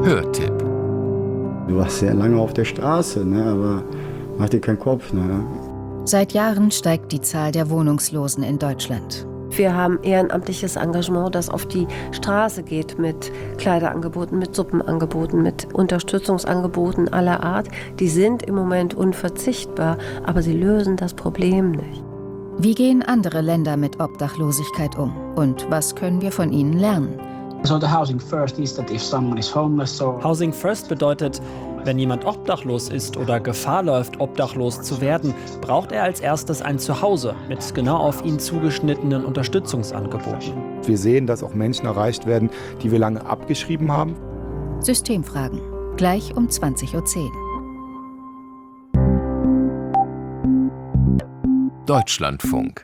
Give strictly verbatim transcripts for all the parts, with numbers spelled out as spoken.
Hörtipp. Du warst sehr lange auf der Straße, ne, aber mach dir keinen Kopf. Ne? Seit Jahren steigt die Zahl der Wohnungslosen in Deutschland. Wir haben ehrenamtliches Engagement, das auf die Straße geht mit Kleiderangeboten, mit Suppenangeboten, mit Unterstützungsangeboten aller Art. Die sind im Moment unverzichtbar, aber sie lösen das Problem nicht. Wie gehen andere Länder mit Obdachlosigkeit um? Und was können wir von ihnen lernen? Housing First bedeutet, wenn jemand obdachlos ist oder Gefahr läuft, obdachlos zu werden, braucht er als erstes ein Zuhause mit genau auf ihn zugeschnittenen Unterstützungsangeboten. Wir sehen, dass auch Menschen erreicht werden, die wir lange abgeschrieben haben. Systemfragen. Gleich um zwanzig Uhr zehn. Deutschlandfunk.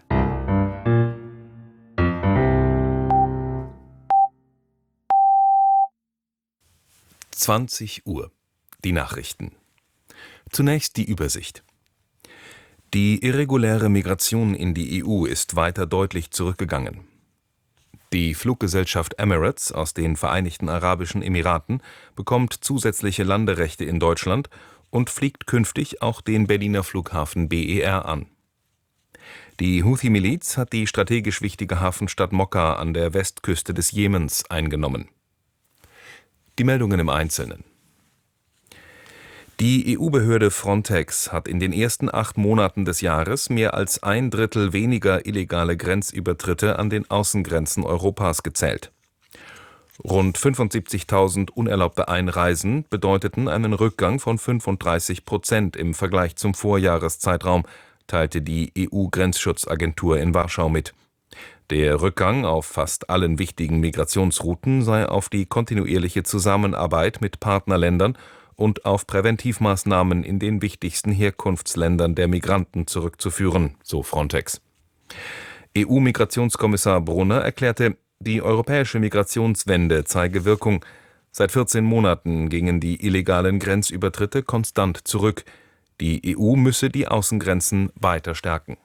zwanzig Uhr. Die Nachrichten. Zunächst die Übersicht. Die irreguläre Migration in die E U ist weiter deutlich zurückgegangen. Die Fluggesellschaft Emirates aus den Vereinigten Arabischen Emiraten bekommt zusätzliche Landerechte in Deutschland und fliegt künftig auch den Berliner Flughafen B E R an. Die Houthi-Miliz hat die strategisch wichtige Hafenstadt Mokka an der Westküste des Jemens eingenommen. Die Meldungen im Einzelnen. Die E U-Behörde Frontex hat in den ersten acht Monaten des Jahres mehr als ein Drittel weniger illegale Grenzübertritte an den Außengrenzen Europas gezählt. Rund fünfundsiebzigtausend unerlaubte Einreisen bedeuteten einen Rückgang von fünfunddreißig Prozent im Vergleich zum Vorjahreszeitraum, teilte die E U-Grenzschutzagentur in Warschau mit. Der Rückgang auf fast allen wichtigen Migrationsrouten sei auf die kontinuierliche Zusammenarbeit mit Partnerländern und auf Präventivmaßnahmen in den wichtigsten Herkunftsländern der Migranten zurückzuführen, so Frontex. E U-Migrationskommissar Brunner erklärte, die europäische Migrationswende zeige Wirkung. Seit vierzehn Monaten gingen die illegalen Grenzübertritte konstant zurück. Die E U müsse die Außengrenzen weiter stärken.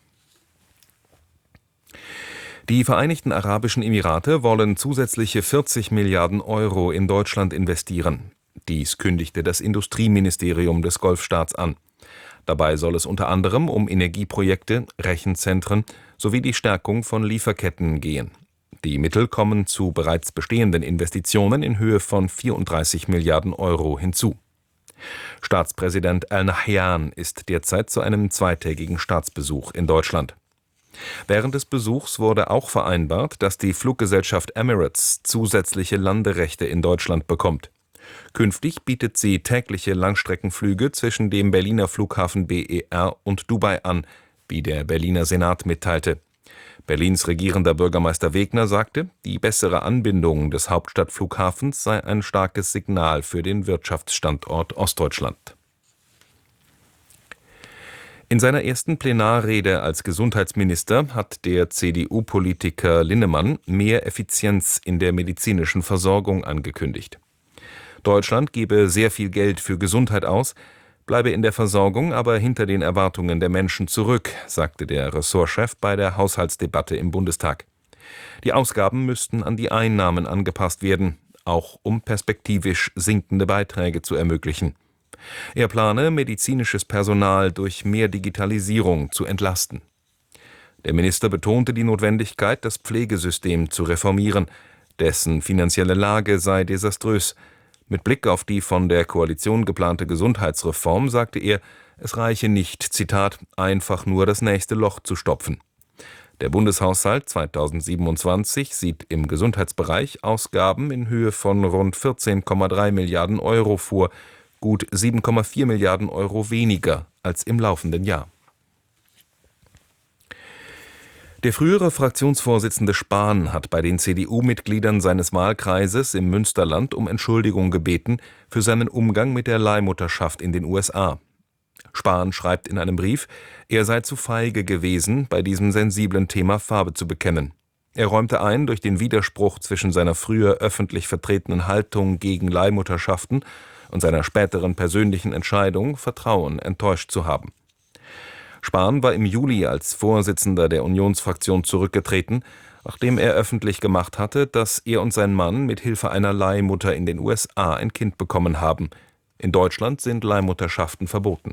Die Vereinigten Arabischen Emirate wollen zusätzliche vierzig Milliarden Euro in Deutschland investieren. Dies kündigte das Industrieministerium des Golfstaats an. Dabei soll es unter anderem um Energieprojekte, Rechenzentren sowie die Stärkung von Lieferketten gehen. Die Mittel kommen zu bereits bestehenden Investitionen in Höhe von vierunddreißig Milliarden Euro hinzu. Staatspräsident Al-Nahyan ist derzeit zu einem zweitägigen Staatsbesuch in Deutschland. Während des Besuchs wurde auch vereinbart, dass die Fluggesellschaft Emirates zusätzliche Landerechte in Deutschland bekommt. Künftig bietet sie tägliche Langstreckenflüge zwischen dem Berliner Flughafen B E R und Dubai an, wie der Berliner Senat mitteilte. Berlins regierender Bürgermeister Wegner sagte, die bessere Anbindung des Hauptstadtflughafens sei ein starkes Signal für den Wirtschaftsstandort Ostdeutschland. In seiner ersten Plenarrede als Gesundheitsminister hat der C D U-Politiker Linnemann mehr Effizienz in der medizinischen Versorgung angekündigt. Deutschland gebe sehr viel Geld für Gesundheit aus, bleibe in der Versorgung aber hinter den Erwartungen der Menschen zurück, sagte der Ressortchef bei der Haushaltsdebatte im Bundestag. Die Ausgaben müssten an die Einnahmen angepasst werden, auch um perspektivisch sinkende Beiträge zu ermöglichen. Er plane, medizinisches Personal durch mehr Digitalisierung zu entlasten. Der Minister betonte die Notwendigkeit, das Pflegesystem zu reformieren. Dessen finanzielle Lage sei desaströs. Mit Blick auf die von der Koalition geplante Gesundheitsreform sagte er, es reiche nicht, Zitat, einfach nur das nächste Loch zu stopfen. Der Bundeshaushalt zweitausendsiebenundzwanzig sieht im Gesundheitsbereich Ausgaben in Höhe von rund vierzehn Komma drei Milliarden Euro vor, gut sieben Komma vier Milliarden Euro weniger als im laufenden Jahr. Der frühere Fraktionsvorsitzende Spahn hat bei den C D U-Mitgliedern seines Wahlkreises im Münsterland um Entschuldigung gebeten für seinen Umgang mit der Leihmutterschaft in den U S A. Spahn schreibt in einem Brief, er sei zu feige gewesen, bei diesem sensiblen Thema Farbe zu bekennen. Er räumte ein, durch den Widerspruch zwischen seiner früher öffentlich vertretenen Haltung gegen Leihmutterschaften und seiner späteren persönlichen Entscheidung Vertrauen enttäuscht zu haben. Spahn war im Juli als Vorsitzender der Unionsfraktion zurückgetreten, nachdem er öffentlich gemacht hatte, dass er und sein Mann mit Hilfe einer Leihmutter in den U S A ein Kind bekommen haben. In Deutschland sind Leihmutterschaften verboten.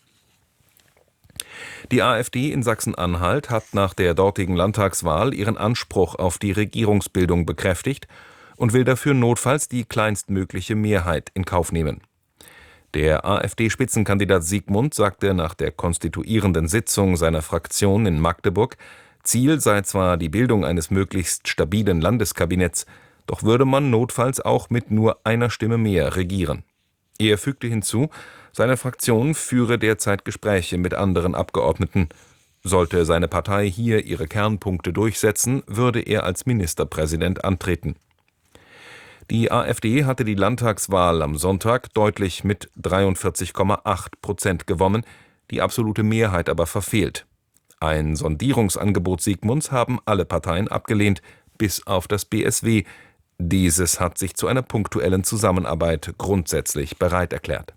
Die AfD in Sachsen-Anhalt hat nach der dortigen Landtagswahl ihren Anspruch auf die Regierungsbildung bekräftigt und will dafür notfalls die kleinstmögliche Mehrheit in Kauf nehmen. Der AfD-Spitzenkandidat Siegmund sagte nach der konstituierenden Sitzung seiner Fraktion in Magdeburg, Ziel sei zwar die Bildung eines möglichst stabilen Landeskabinetts, doch würde man notfalls auch mit nur einer Stimme mehr regieren. Er fügte hinzu, seine Fraktion führe derzeit Gespräche mit anderen Abgeordneten. Sollte seine Partei hier ihre Kernpunkte durchsetzen, würde er als Ministerpräsident antreten. Die AfD hatte die Landtagswahl am Sonntag deutlich mit dreiundvierzig Komma acht Prozent gewonnen, die absolute Mehrheit aber verfehlt. Ein Sondierungsangebot Siegmunds haben alle Parteien abgelehnt, bis auf das B S W. Dieses hat sich zu einer punktuellen Zusammenarbeit grundsätzlich bereit erklärt.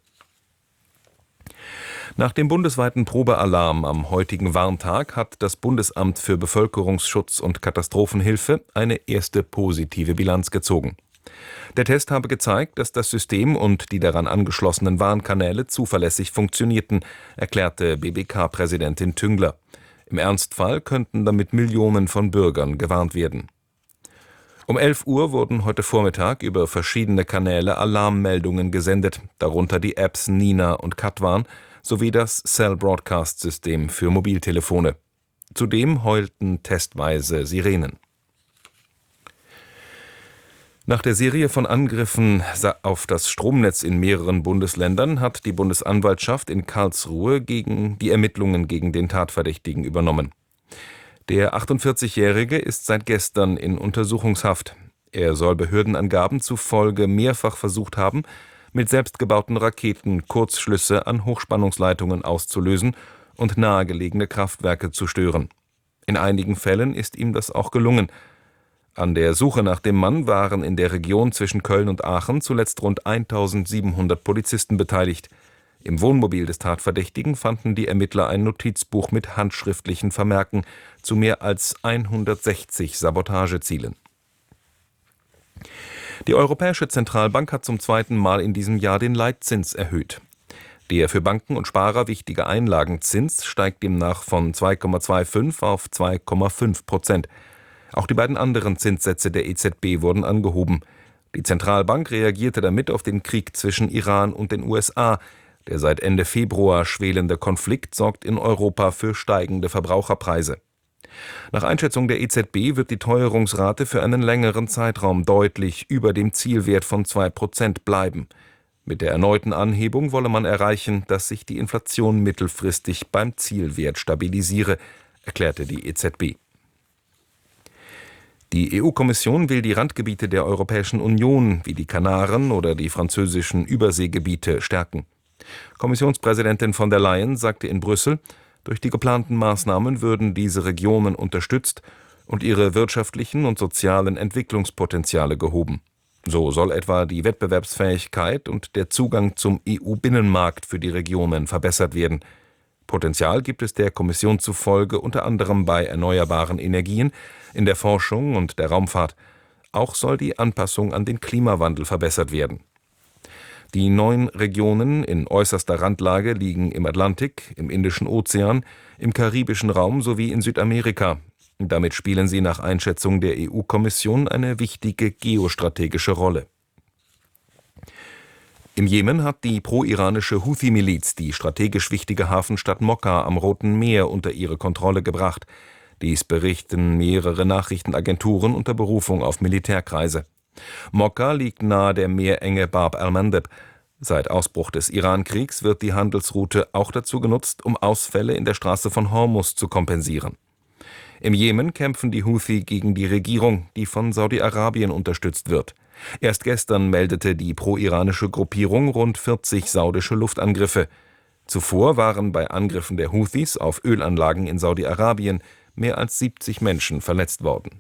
Nach dem bundesweiten Probealarm am heutigen Warntag hat das Bundesamt für Bevölkerungsschutz und Katastrophenhilfe eine erste positive Bilanz gezogen. Der Test habe gezeigt, dass das System und die daran angeschlossenen Warnkanäle zuverlässig funktionierten, erklärte B B K-Präsidentin Tüngler. Im Ernstfall könnten damit Millionen von Bürgern gewarnt werden. Um elf Uhr wurden heute Vormittag über verschiedene Kanäle Alarmmeldungen gesendet, darunter die Apps Nina und Katwan sowie das Cell Broadcast System für Mobiltelefone. Zudem heulten testweise Sirenen. Nach der Serie von Angriffen auf das Stromnetz in mehreren Bundesländern hat die Bundesanwaltschaft in Karlsruhe gegen die Ermittlungen gegen den Tatverdächtigen übernommen. Der achtundvierzigjährige ist seit gestern in Untersuchungshaft. Er soll Behördenangaben zufolge mehrfach versucht haben, mit selbstgebauten Raketen Kurzschlüsse an Hochspannungsleitungen auszulösen und nahegelegene Kraftwerke zu stören. In einigen Fällen ist ihm das auch gelungen. An der Suche nach dem Mann waren in der Region zwischen Köln und Aachen zuletzt rund eintausendsiebenhundert Polizisten beteiligt. Im Wohnmobil des Tatverdächtigen fanden die Ermittler ein Notizbuch mit handschriftlichen Vermerken zu mehr als hundertsechzig Sabotagezielen. Die Europäische Zentralbank hat zum zweiten Mal in diesem Jahr den Leitzins erhöht. Der für Banken und Sparer wichtige Einlagenzins steigt demnach von zwei Komma fünfundzwanzig auf zwei Komma fünf Prozent. Auch die beiden anderen Zinssätze der E Z B wurden angehoben. Die Zentralbank reagierte damit auf den Krieg zwischen Iran und den U S A. Der seit Ende Februar schwelende Konflikt sorgt in Europa für steigende Verbraucherpreise. Nach Einschätzung der E Z B wird die Teuerungsrate für einen längeren Zeitraum deutlich über dem Zielwert von zwei Prozent bleiben. Mit der erneuten Anhebung wolle man erreichen, dass sich die Inflation mittelfristig beim Zielwert stabilisiere, erklärte die E Z B. Die E U-Kommission will die Randgebiete der Europäischen Union, wie die Kanaren oder die französischen Überseegebiete, stärken. Kommissionspräsidentin von der Leyen sagte in Brüssel, durch die geplanten Maßnahmen würden diese Regionen unterstützt und ihre wirtschaftlichen und sozialen Entwicklungspotenziale gehoben. So soll etwa die Wettbewerbsfähigkeit und der Zugang zum E U-Binnenmarkt für die Regionen verbessert werden. Potenzial gibt es der Kommission zufolge unter anderem bei erneuerbaren Energien, in der Forschung und der Raumfahrt. Auch soll die Anpassung an den Klimawandel verbessert werden. Die neun Regionen in äußerster Randlage liegen im Atlantik, im Indischen Ozean, im karibischen Raum sowie in Südamerika. Damit spielen sie nach Einschätzung der E U-Kommission eine wichtige geostrategische Rolle. Im Jemen hat die pro-iranische Houthi-Miliz die strategisch wichtige Hafenstadt Mokka am Roten Meer unter ihre Kontrolle gebracht. Dies berichten mehrere Nachrichtenagenturen unter Berufung auf Militärkreise. Mokka liegt nahe der Meerenge Bab el-Mandeb. Seit Ausbruch des Iran-Kriegs wird die Handelsroute auch dazu genutzt, um Ausfälle in der Straße von Hormuz zu kompensieren. Im Jemen kämpfen die Houthi gegen die Regierung, die von Saudi-Arabien unterstützt wird. Erst gestern meldete die pro-iranische Gruppierung rund vierzig saudische Luftangriffe. Zuvor waren bei Angriffen der Houthis auf Ölanlagen in Saudi-Arabien mehr als siebzig Menschen verletzt worden.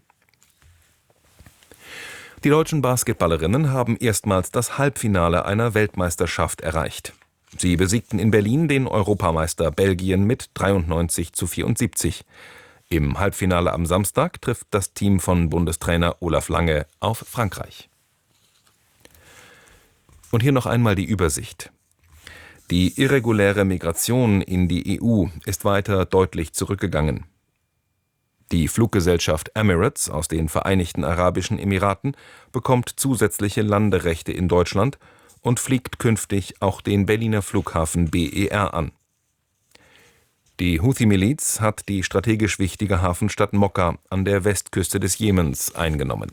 Die deutschen Basketballerinnen haben erstmals das Halbfinale einer Weltmeisterschaft erreicht. Sie besiegten in Berlin den Europameister Belgien mit dreiundneunzig zu vierundsiebzig. Im Halbfinale am Samstag trifft das Team von Bundestrainer Olaf Lange auf Frankreich. Und hier noch einmal die Übersicht. Die irreguläre Migration in die E U ist weiter deutlich zurückgegangen. Die Fluggesellschaft Emirates aus den Vereinigten Arabischen Emiraten bekommt zusätzliche Landerechte in Deutschland und fliegt künftig auch den Berliner Flughafen B E R an. Die Houthi-Miliz hat die strategisch wichtige Hafenstadt Mokka an der Westküste des Jemens eingenommen.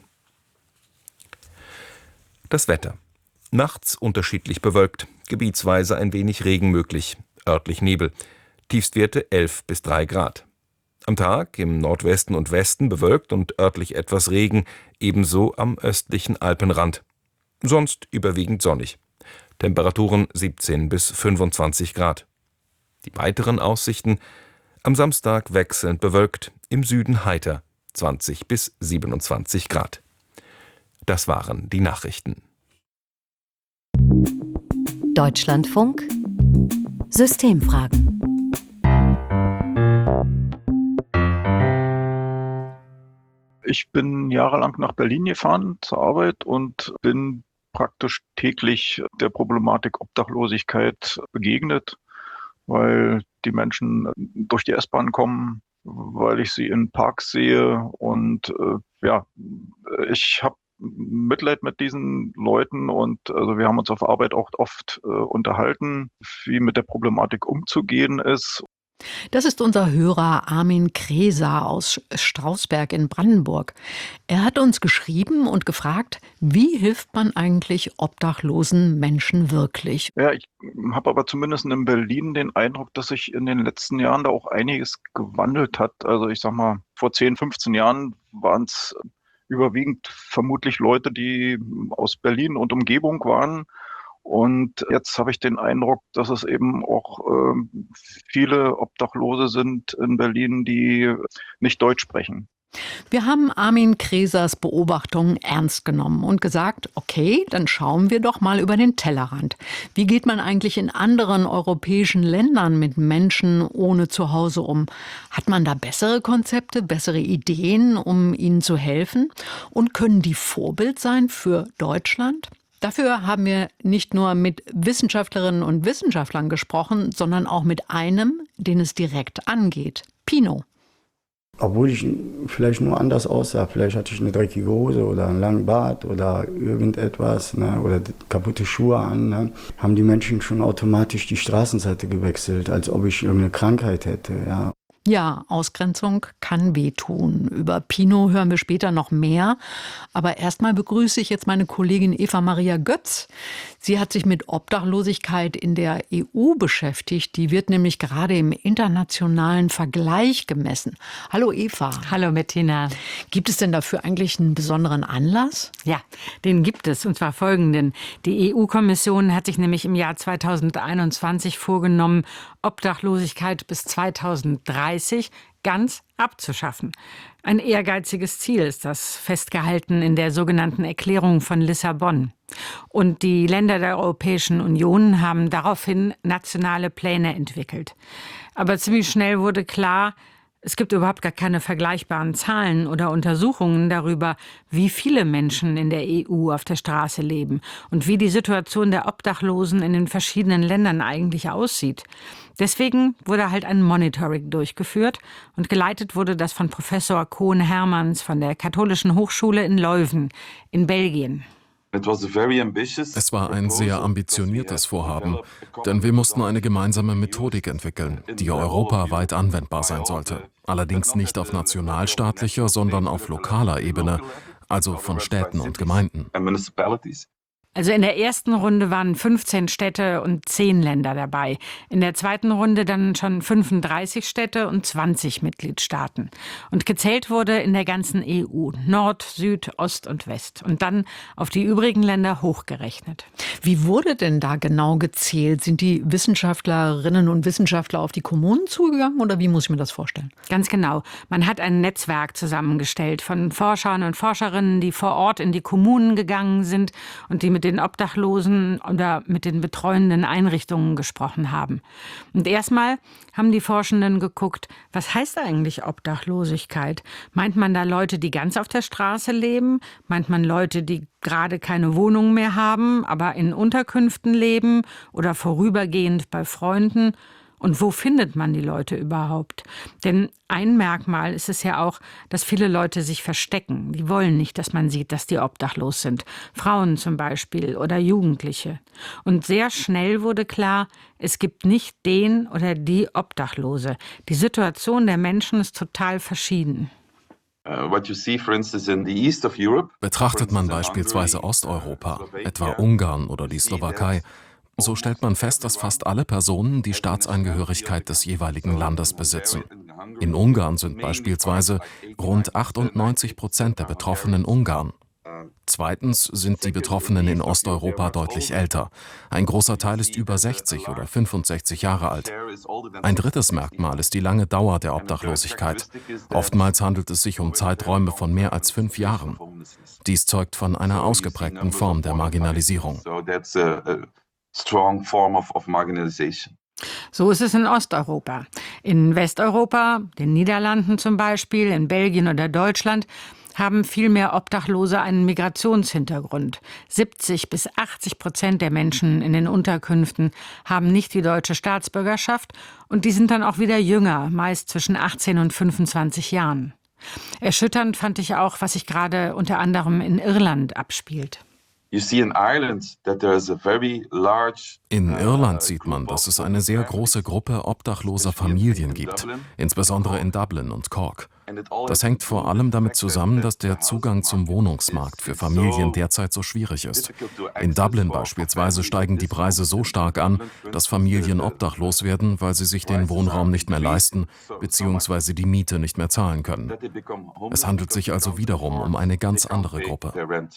Das Wetter. Nachts unterschiedlich bewölkt, gebietsweise ein wenig Regen möglich, örtlich Nebel, Tiefstwerte elf bis drei Grad. Am Tag im Nordwesten und Westen bewölkt und örtlich etwas Regen, ebenso am östlichen Alpenrand. Sonst überwiegend sonnig. Temperaturen siebzehn bis fünfundzwanzig Grad. Die weiteren Aussichten: am Samstag wechselnd bewölkt, im Süden heiter, zwanzig bis siebenundzwanzig Grad. Das waren die Nachrichten. Deutschlandfunk Systemfragen. Ich bin jahrelang nach Berlin gefahren zur Arbeit und bin praktisch täglich der Problematik Obdachlosigkeit begegnet, weil die Menschen durch die S-Bahn kommen, weil ich sie in Parks sehe und äh, ja, ich habe Mitleid mit diesen Leuten und also wir haben uns auf Arbeit auch oft äh, unterhalten, wie mit der Problematik umzugehen ist. Das ist unser Hörer Armin Kreser aus Strausberg in Brandenburg. Er hat uns geschrieben und gefragt, wie hilft man eigentlich obdachlosen Menschen wirklich? Ja, ich habe aber zumindest in Berlin den Eindruck, dass sich in den letzten Jahren da auch einiges gewandelt hat. Also ich sag mal, vor zehn, fünfzehn Jahren waren es überwiegend vermutlich Leute, die aus Berlin und Umgebung waren. Und jetzt habe ich den Eindruck, dass es eben auch äh, viele Obdachlose sind in Berlin, die nicht Deutsch sprechen. Wir haben Armin Kresers Beobachtungen ernst genommen und gesagt, okay, dann schauen wir doch mal über den Tellerrand. Wie geht man eigentlich in anderen europäischen Ländern mit Menschen ohne Zuhause um? Hat man da bessere Konzepte, bessere Ideen, um ihnen zu helfen? Und können die Vorbild sein für Deutschland? Dafür haben wir nicht nur mit Wissenschaftlerinnen und Wissenschaftlern gesprochen, sondern auch mit einem, den es direkt angeht, Pino. Obwohl ich vielleicht nur anders aussah, vielleicht hatte ich eine dreckige Hose oder einen langen Bart oder irgendetwas, ne, oder kaputte Schuhe an, ne, haben die Menschen schon automatisch die Straßenseite gewechselt, als ob ich irgendeine Krankheit hätte, ja. Ja, Ausgrenzung kann wehtun. Über Pino hören wir später noch mehr. Aber erstmal begrüße ich jetzt meine Kollegin Eva Maria Götz. Sie hat sich mit Obdachlosigkeit in der E U beschäftigt. Die wird nämlich gerade im internationalen Vergleich gemessen. Hallo Eva. Hallo Bettina. Gibt es denn dafür eigentlich einen besonderen Anlass? Ja, den gibt es, und zwar folgenden. Die E U-Kommission hat sich nämlich im Jahr zweitausendeinundzwanzig vorgenommen, Obdachlosigkeit bis zweitausenddreißig ganz abzuschaffen. Ein ehrgeiziges Ziel ist das, festgehalten in der sogenannten Erklärung von Lissabon. Und die Länder der Europäischen Union haben daraufhin nationale Pläne entwickelt. Aber ziemlich schnell wurde klar, es gibt überhaupt gar keine vergleichbaren Zahlen oder Untersuchungen darüber, wie viele Menschen in der E U auf der Straße leben und wie die Situation der Obdachlosen in den verschiedenen Ländern eigentlich aussieht. Deswegen wurde halt ein Monitoring durchgeführt und geleitet wurde das von Professor Koen Hermans von der Katholischen Hochschule in Leuven in Belgien. Es war ein sehr ambitioniertes Vorhaben, denn wir mussten eine gemeinsame Methodik entwickeln, die europaweit anwendbar sein sollte. Allerdings nicht auf nationalstaatlicher, sondern auf lokaler Ebene, also von Städten und Gemeinden. Also in der ersten Runde waren fünfzehn Städte und zehn Länder dabei. In der zweiten Runde dann schon fünfunddreißig Städte und zwanzig Mitgliedstaaten. Und gezählt wurde in der ganzen E U, Nord, Süd, Ost und West. Und dann auf die übrigen Länder hochgerechnet. Wie wurde denn da genau gezählt? Sind die Wissenschaftlerinnen und Wissenschaftler auf die Kommunen zugegangen oder wie muss ich mir das vorstellen? Ganz genau. Man hat ein Netzwerk zusammengestellt von Forschern und Forscherinnen, die vor Ort in die Kommunen gegangen sind und die mit mit den Obdachlosen oder mit den betreuenden Einrichtungen gesprochen haben. Und erstmal haben die Forschenden geguckt, was heißt eigentlich Obdachlosigkeit? Meint man da Leute, die ganz auf der Straße leben? Meint man Leute, die gerade keine Wohnung mehr haben, aber in Unterkünften leben oder vorübergehend bei Freunden? Und wo findet man die Leute überhaupt? Denn ein Merkmal ist es ja auch, dass viele Leute sich verstecken. Die wollen nicht, dass man sieht, dass die obdachlos sind. Frauen zum Beispiel oder Jugendliche. Und sehr schnell wurde klar, es gibt nicht den oder die Obdachlose. Die Situation der Menschen ist total verschieden. Betrachtet man beispielsweise Osteuropa, etwa Ungarn oder die Slowakei, so stellt man fest, dass fast alle Personen die Staatsangehörigkeit des jeweiligen Landes besitzen. In Ungarn sind beispielsweise rund achtundneunzig Prozent der Betroffenen Ungarn. Zweitens sind die Betroffenen in Osteuropa deutlich älter. Ein großer Teil ist über sechzig oder fünfundsechzig Jahre alt. Ein drittes Merkmal ist die lange Dauer der Obdachlosigkeit. Oftmals handelt es sich um Zeiträume von mehr als fünf Jahren. Dies zeugt von einer ausgeprägten Form der Marginalisierung. Strong form of, of marginalization. So ist es in Osteuropa. In Westeuropa, den Niederlanden zum Beispiel, in Belgien oder Deutschland, haben viel mehr Obdachlose einen Migrationshintergrund. siebzig bis achtzig Prozent der Menschen in den Unterkünften haben nicht die deutsche Staatsbürgerschaft und die sind dann auch wieder jünger, meist zwischen achtzehn und fünfundzwanzig Jahren. Erschütternd fand ich auch, was sich gerade unter anderem in Irland abspielt. In Irland sieht man, dass es eine sehr große Gruppe obdachloser Familien gibt, insbesondere in Dublin und Cork. Das hängt vor allem damit zusammen, dass der Zugang zum Wohnungsmarkt für Familien derzeit so schwierig ist. In Dublin beispielsweise steigen die Preise so stark an, dass Familien obdachlos werden, weil sie sich den Wohnraum nicht mehr leisten bzw. die Miete nicht mehr zahlen können. Es handelt sich also wiederum um eine ganz andere Gruppe.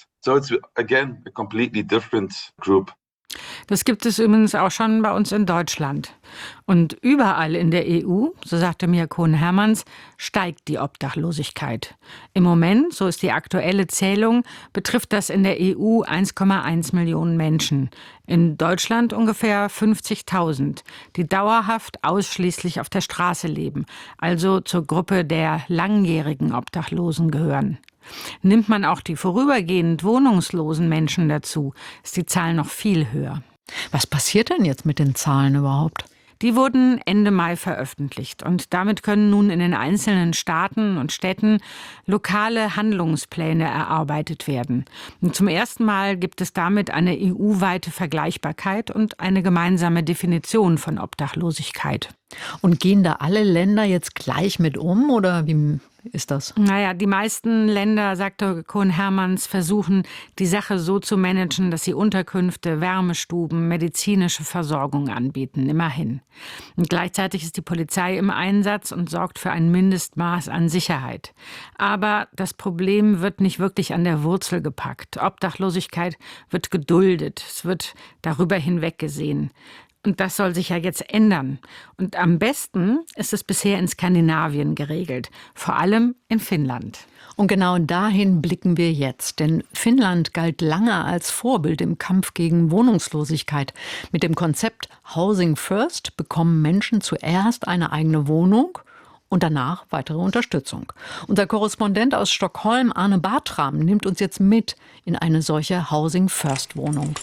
Das gibt es übrigens auch schon bei uns in Deutschland. Und überall in der E U, so sagte mir Cohn-Hermanns, steigt die Obdachlosigkeit. Im Moment, so ist die aktuelle Zählung, betrifft das in der E U eins Komma eins Millionen Menschen. In Deutschland ungefähr fünfzigtausend, die dauerhaft ausschließlich auf der Straße leben, also zur Gruppe der langjährigen Obdachlosen gehören. Nimmt man auch die vorübergehend wohnungslosen Menschen dazu, ist die Zahl noch viel höher. Was passiert denn jetzt mit den Zahlen überhaupt? Die wurden Ende Mai veröffentlicht und damit können nun in den einzelnen Staaten und Städten lokale Handlungspläne erarbeitet werden. Und zum ersten Mal gibt es damit eine E U-weite Vergleichbarkeit und eine gemeinsame Definition von Obdachlosigkeit. Und gehen da alle Länder jetzt gleich mit um oder wie ist das? Naja, die meisten Länder, sagte Cohn-Hermanns, versuchen, die Sache so zu managen, dass sie Unterkünfte, Wärmestuben, medizinische Versorgung anbieten, immerhin. Und gleichzeitig ist die Polizei im Einsatz und sorgt für ein Mindestmaß an Sicherheit. Aber das Problem wird nicht wirklich an der Wurzel gepackt. Obdachlosigkeit wird geduldet, es wird darüber hinweggesehen. Und das soll sich ja jetzt ändern. Und am besten ist es bisher in Skandinavien geregelt, vor allem in Finnland. Und genau dahin blicken wir jetzt. Denn Finnland galt lange als Vorbild im Kampf gegen Wohnungslosigkeit. Mit dem Konzept Housing First bekommen Menschen zuerst eine eigene Wohnung und danach weitere Unterstützung. Unser Korrespondent aus Stockholm, Arne Bartram, nimmt uns jetzt mit in eine solche Housing First Wohnung.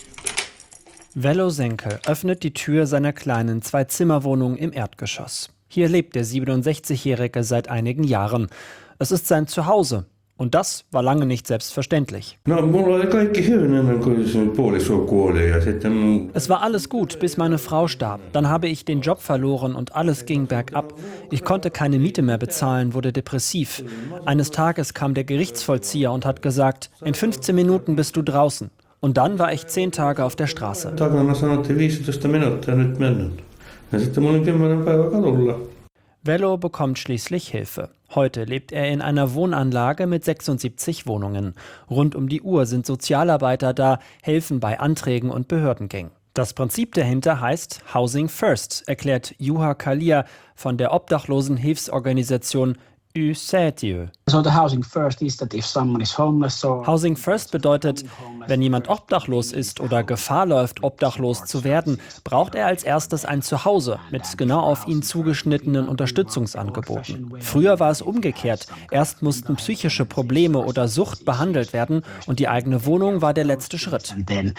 Vello Senke öffnet die Tür seiner kleinen Zwei-Zimmer-Wohnung im Erdgeschoss. Hier lebt der siebenundsechzigjährige seit einigen Jahren. Es ist sein Zuhause. Und das war lange nicht selbstverständlich. Es war alles gut, bis meine Frau starb. Dann habe ich den Job verloren und alles ging bergab. Ich konnte keine Miete mehr bezahlen, wurde depressiv. Eines Tages kam der Gerichtsvollzieher und hat gesagt, in fünfzehn Minuten bist du draußen. Und dann war ich zehn Tage auf der Straße. Vello bekommt schließlich Hilfe. Heute lebt er in einer Wohnanlage mit sechsundsiebzig Wohnungen. Rund um die Uhr sind Sozialarbeiter da, helfen bei Anträgen und Behördengängen. Das Prinzip dahinter heißt Housing First, erklärt Juha Kalia von der Obdachlosenhilfsorganisation Y Säätiö. Housing First bedeutet, wenn jemand obdachlos ist oder Gefahr läuft, obdachlos zu werden, braucht er als erstes ein Zuhause mit genau auf ihn zugeschnittenen Unterstützungsangeboten. Früher war es umgekehrt. Erst mussten psychische Probleme oder Sucht behandelt werden und die eigene Wohnung war der letzte Schritt.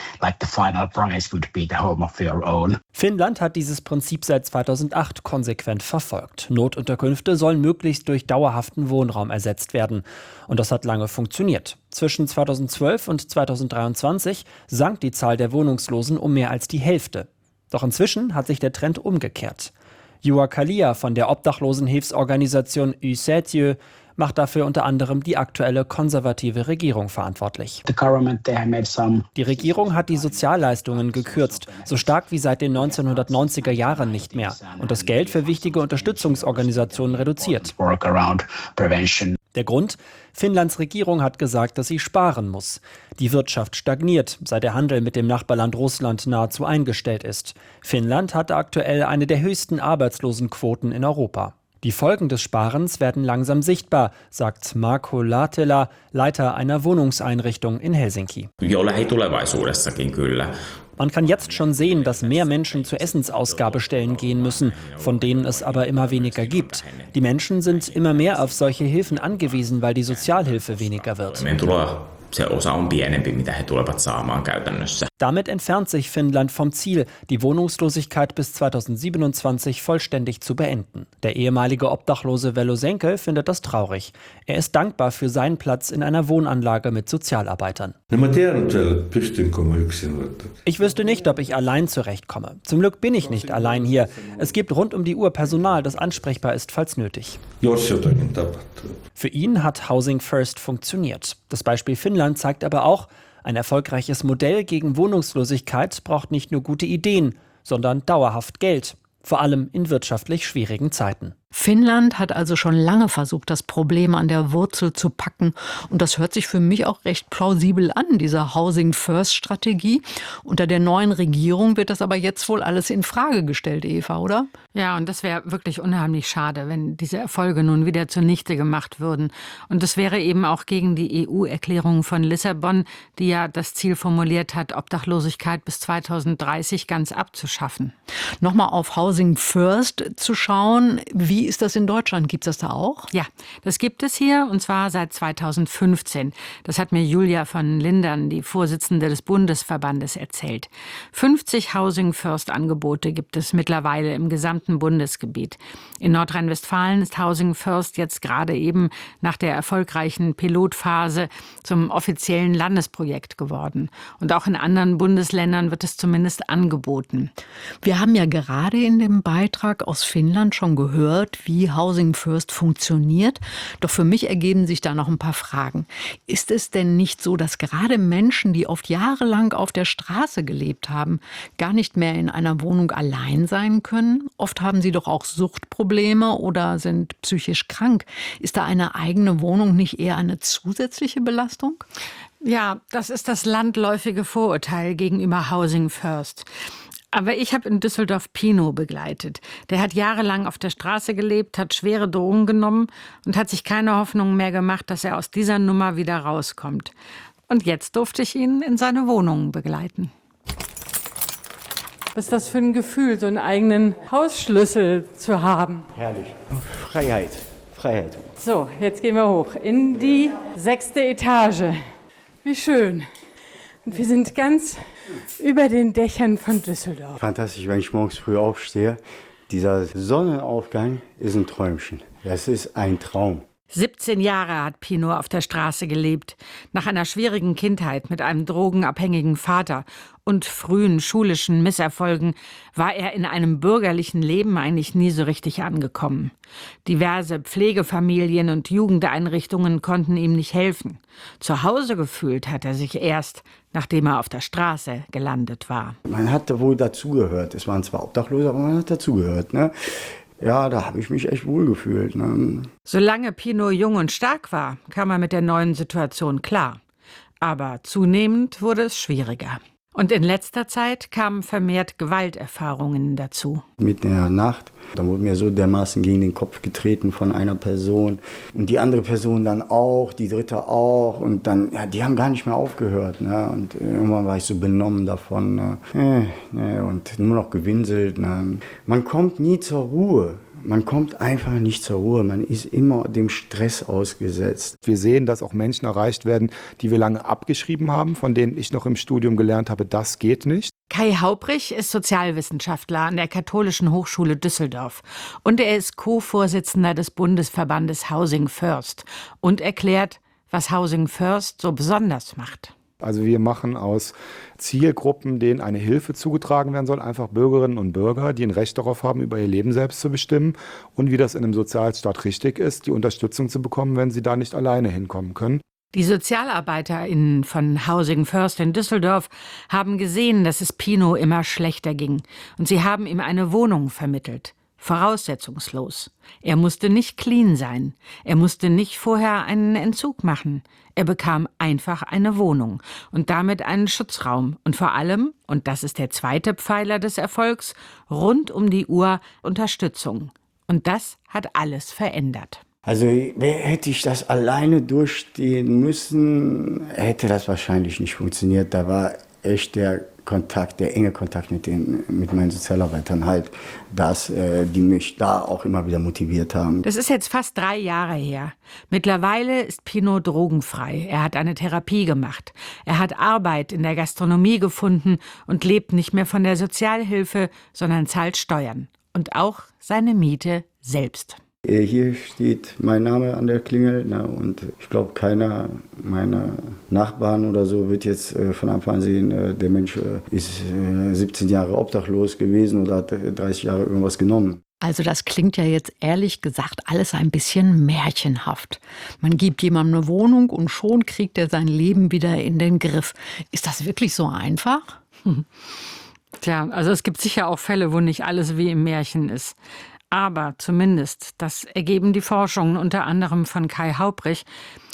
Finnland hat dieses Prinzip seit zweitausendacht konsequent verfolgt. Notunterkünfte sollen möglichst durch dauerhaften Wohnraum ersetzt werden. Und das hat lange funktioniert. Zwischen zweitausendzwölf und zweitausenddreiundzwanzig sank die Zahl der Wohnungslosen um mehr als die Hälfte. Doch inzwischen hat sich der Trend umgekehrt. Juha Kalia von der Obdachlosenhilfsorganisation Ysätiö macht dafür unter anderem die aktuelle konservative Regierung verantwortlich. Die Regierung hat die Sozialleistungen gekürzt, so stark wie seit den neunzehnhundertneunziger Jahren nicht mehr, und das Geld für wichtige Unterstützungsorganisationen reduziert. Der Grund? Finnlands Regierung hat gesagt, dass sie sparen muss. Die Wirtschaft stagniert, seit der Handel mit dem Nachbarland Russland nahezu eingestellt ist. Finnland hat aktuell eine der höchsten Arbeitslosenquoten in Europa. Die Folgen des Sparens werden langsam sichtbar, sagt Marko Latela, Leiter einer Wohnungseinrichtung in Helsinki. Man kann jetzt schon sehen, dass mehr Menschen zu Essensausgabestellen gehen müssen, von denen es aber immer weniger gibt. Die Menschen sind immer mehr auf solche Hilfen angewiesen, weil die Sozialhilfe weniger wird. Damit entfernt sich Finnland vom Ziel, die Wohnungslosigkeit bis zweitausendsiebenundzwanzig vollständig zu beenden. Der ehemalige Obdachlose Velo Senke findet das traurig. Er ist dankbar für seinen Platz in einer Wohnanlage mit Sozialarbeitern. Ich wüsste nicht, ob ich allein zurechtkomme. Zum Glück bin ich nicht allein hier. Es gibt rund um die Uhr Personal, das ansprechbar ist, falls nötig. Für ihn hat Housing First funktioniert. Das Beispiel Finnland zeigt aber auch, ein erfolgreiches Modell gegen Wohnungslosigkeit braucht nicht nur gute Ideen, sondern dauerhaft Geld, vor allem in wirtschaftlich schwierigen Zeiten. Finnland hat also schon lange versucht, das Problem an der Wurzel zu packen. Und das hört sich für mich auch recht plausibel an, diese Housing-First-Strategie. Unter der neuen Regierung wird das aber jetzt wohl alles in Frage gestellt, Eva, oder? Ja, und das wäre wirklich unheimlich schade, wenn diese Erfolge nun wieder zunichte gemacht würden. Und das wäre eben auch gegen die E U-Erklärung von Lissabon, die ja das Ziel formuliert hat, Obdachlosigkeit bis zweitausenddreißig ganz abzuschaffen. Nochmal auf Housing First zu schauen, wie Wie ist das in Deutschland? Gibt es das da auch? Ja, das gibt es hier, und zwar seit zweitausendfünfzehn. Das hat mir Julia von Lindern, die Vorsitzende des Bundesverbandes, erzählt. fünfzig Housing First Angebote gibt es mittlerweile im gesamten Bundesgebiet. In Nordrhein-Westfalen ist Housing First jetzt gerade eben nach der erfolgreichen Pilotphase zum offiziellen Landesprojekt geworden. Und auch in anderen Bundesländern wird es zumindest angeboten. Wir haben ja gerade in dem Beitrag aus Finnland schon gehört, wie Housing First funktioniert. Doch für mich ergeben sich da noch ein paar Fragen. Ist es denn nicht so, dass gerade Menschen, die oft jahrelang auf der Straße gelebt haben, gar nicht mehr in einer Wohnung allein sein können? Oft haben sie doch auch Suchtprobleme oder sind psychisch krank. Ist da eine eigene Wohnung nicht eher eine zusätzliche Belastung? Ja, das ist das landläufige Vorurteil gegenüber Housing First. Aber ich habe in Düsseldorf Pino begleitet. Der hat jahrelang auf der Straße gelebt, hat schwere Drogen genommen und hat sich keine Hoffnung mehr gemacht, dass er aus dieser Nummer wieder rauskommt. Und jetzt durfte ich ihn in seine Wohnung begleiten. Was ist das für ein Gefühl, so einen eigenen Hausschlüssel zu haben? Herrlich. Freiheit. Freiheit. So, jetzt gehen wir hoch in die sechste Etage. Wie schön. Und wir sind ganz über den Dächern von Düsseldorf. Fantastisch, wenn ich morgens früh aufstehe. Dieser Sonnenaufgang ist ein Träumchen. Das ist ein Traum. siebzehn Jahre hat Pino auf der Straße gelebt. Nach einer schwierigen Kindheit mit einem drogenabhängigen Vater und frühen schulischen Misserfolgen war er in einem bürgerlichen Leben eigentlich nie so richtig angekommen. Diverse Pflegefamilien und Jugendeinrichtungen konnten ihm nicht helfen. Zu Hause gefühlt hat er sich erst, nachdem er auf der Straße gelandet war. Man hatte wohl dazugehört. Es waren zwar Obdachlose, aber man hat dazugehört, ne? Ja, da habe ich mich echt wohlgefühlt. Ne? Solange Pino jung und stark war, kam er mit der neuen Situation klar. Aber zunehmend wurde es schwieriger. Und in letzter Zeit kamen vermehrt Gewalterfahrungen dazu. Mitten in der Nacht, da wurde mir so dermaßen gegen den Kopf getreten von einer Person und die andere Person dann auch, die dritte auch und dann, ja, die haben gar nicht mehr aufgehört. Ne? Und irgendwann war ich so benommen davon, ne? Äh, ne? Und nur noch gewinselt. Ne? Man kommt nie zur Ruhe. Man kommt einfach nicht zur Ruhe, man ist immer dem Stress ausgesetzt. Wir sehen, dass auch Menschen erreicht werden, die wir lange abgeschrieben haben, von denen ich noch im Studium gelernt habe, das geht nicht. Kai Haubrich ist Sozialwissenschaftler an der Katholischen Hochschule Düsseldorf und er ist Co-Vorsitzender des Bundesverbandes Housing First und erklärt, was Housing First so besonders macht. Also wir machen aus Zielgruppen, denen eine Hilfe zugetragen werden soll, einfach Bürgerinnen und Bürger, die ein Recht darauf haben, über ihr Leben selbst zu bestimmen und wie das in einem Sozialstaat richtig ist, die Unterstützung zu bekommen, wenn sie da nicht alleine hinkommen können. Die SozialarbeiterInnen von Housing First in Düsseldorf haben gesehen, dass es Pino immer schlechter ging und sie haben ihm eine Wohnung vermittelt. Voraussetzungslos. Er musste nicht clean sein. Er musste nicht vorher einen Entzug machen. Er bekam einfach eine Wohnung und damit einen Schutzraum und vor allem, und das ist der zweite Pfeiler des Erfolgs, rund um die Uhr Unterstützung. Und das hat alles verändert. Also hätte ich das alleine durchstehen müssen, hätte das wahrscheinlich nicht funktioniert. Da war echt der Kontakt, der enge Kontakt mit den, mit meinen Sozialarbeitern halt, dass äh, die mich da auch immer wieder motiviert haben. Das ist jetzt fast drei Jahre her. Mittlerweile ist Pino drogenfrei. Er hat eine Therapie gemacht. Er hat Arbeit in der Gastronomie gefunden und lebt nicht mehr von der Sozialhilfe, sondern zahlt Steuern. Und auch seine Miete selbst. Hier steht mein Name an der Klingel, na, und ich glaube, keiner meiner Nachbarn oder so wird jetzt äh, von Anfang an sehen, äh, der Mensch äh, ist äh, siebzehn Jahre obdachlos gewesen oder hat äh, dreißig Jahre irgendwas genommen. Also das klingt ja jetzt ehrlich gesagt alles ein bisschen märchenhaft. Man gibt jemandem eine Wohnung und schon kriegt er sein Leben wieder in den Griff. Ist das wirklich so einfach? Hm. Tja, also es gibt sicher auch Fälle, wo nicht alles wie im Märchen ist. Aber zumindest, das ergeben die Forschungen unter anderem von Kai Haubrich,